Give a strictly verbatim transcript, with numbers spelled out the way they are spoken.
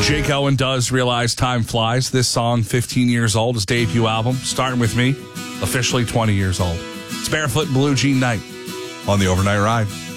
Jake Owen does realize time flies. This song, fifteen years old, his debut album, Starting With Me, officially twenty years old. It's Barefoot Blue Jean Night on the Overnight Ride.